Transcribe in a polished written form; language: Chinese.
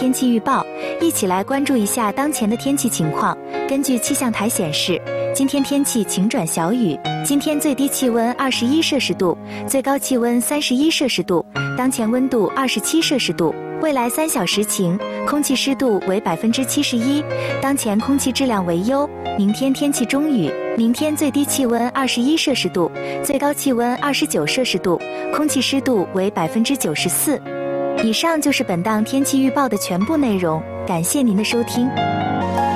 天气预报，一起来关注一下当前的天气情况。根据气象台显示，今天天气晴转小雨，今天最低气温21摄氏度，最高气温31摄氏度，当前温度27摄氏度。未来3小时晴，空气湿度为71%，当前空气质量为优。明天天气中雨，明天最低气温21摄氏度，最高气温29摄氏度，空气湿度为94%。以上就是本档天气预报的全部内容，感谢您的收听。